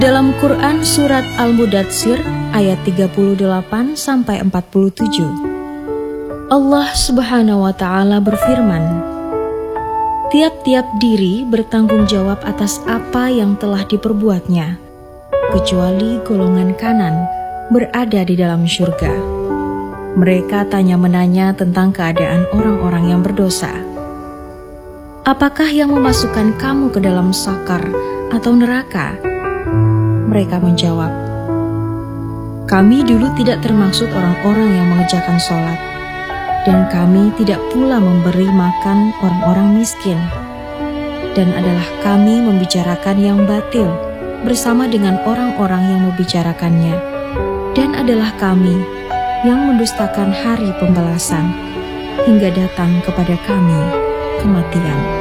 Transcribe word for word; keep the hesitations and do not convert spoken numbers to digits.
Dalam Quran Surat Al-Mudatsir ayat tiga puluh delapan sampai empat puluh tujuh, Allah Subhanahu wa Ta'ala berfirman, tiap-tiap diri bertanggung jawab atas apa yang telah diperbuatnya, kecuali golongan kanan berada di dalam syurga. Mereka tanya-menanya tentang keadaan orang-orang yang berdosa. Apakah yang memasukkan kamu ke dalam sakar atau neraka? Mereka menjawab, kami dulu tidak termaksud orang-orang yang mengerjakan sholat, dan kami tidak pula memberi makan orang-orang miskin, dan adalah kami membicarakan yang batil bersama dengan orang-orang yang membicarakannya, dan adalah kami yang mendustakan hari pembalasan hingga datang kepada kami kematian.